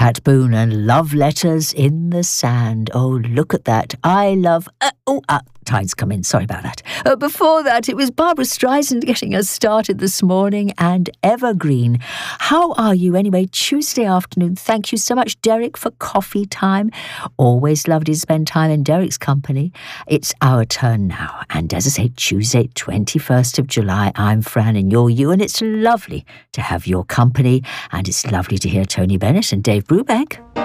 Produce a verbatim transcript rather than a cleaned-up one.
Pat Boone and Love Letters in the Sand. Oh, look at that. I love... Uh, oh, uh, tide's come in. Sorry about that. Uh, before that, it was Barbara Streisand getting us started this morning and Evergreen. How are you anyway? Tuesday afternoon. Thank you so much, Derek, for coffee time. Always lovely to spend time in Derek's company. It's our turn now. And as I say, Tuesday, twenty-first of July, I'm Fran and you're you. And it's lovely to have your company. And it's lovely to hear Tony Bennett and Dave Brubeck.